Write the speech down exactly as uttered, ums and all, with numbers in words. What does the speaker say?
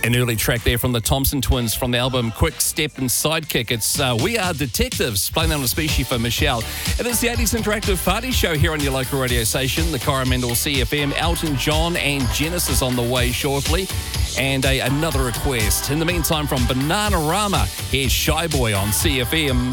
An early track there from the Thompson Twins from the album Quick Step and Sidekick. It's uh, We Are Detectives, playing on a species for Michelle. It is the eighties Interactive Party Show here on your local radio station, the Coromandel C F M. Elton John and Genesis on the way shortly. And a, another request. In the meantime, from Bananarama, here's Shy Boy on C F M.